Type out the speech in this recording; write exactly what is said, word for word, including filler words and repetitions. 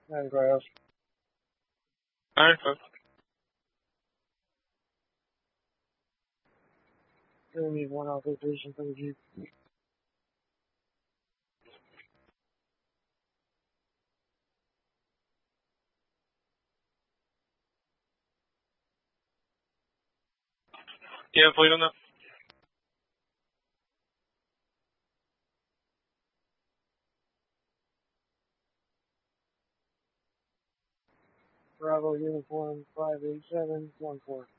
And grass. Alright, folks. Gonna need one authorization for the Jeep. Yeah, fleet on that. Bravo uniform five eight seven one four.